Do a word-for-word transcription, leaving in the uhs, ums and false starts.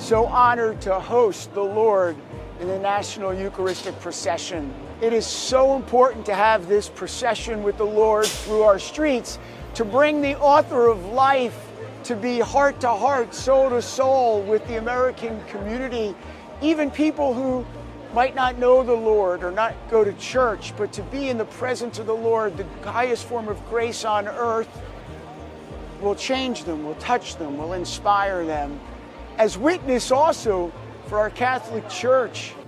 so honored to host the Lord in the National Eucharistic Procession. It is so important to have this procession with the Lord through our streets, to bring the author of life to be heart to heart, soul to soul with the American community, even people who might not know the Lord or not go to church, but to be in the presence of the Lord, the highest form of grace on earth, will change them, will touch them, will inspire them. As witness also for our Catholic Church,